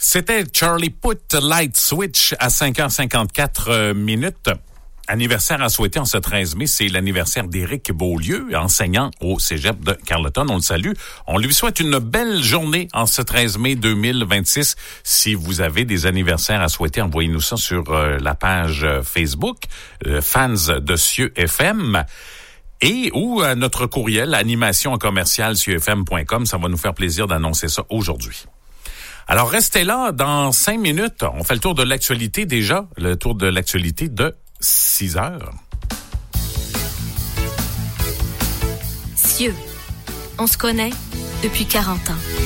C'était Charlie Puth Light Switch à 5h54 minutes. Anniversaire à souhaiter en ce 13 mai, c'est l'anniversaire d'Éric Beaulieu, enseignant au cégep de Carleton. On le salue. On lui souhaite une belle journée en ce 13 mai 2026. Si vous avez des anniversaires à souhaiter, envoyez-nous ça sur la page Facebook, fans de Cieux FM. Et ou à notre courriel animation@cieuxfm.com. Ça va nous faire plaisir d'annoncer ça aujourd'hui. Alors, restez là. Dans 5 minutes, on fait le tour de l'actualité déjà. Le tour de l'actualité de 6 heures. Cieux. On se connaît depuis 40 ans.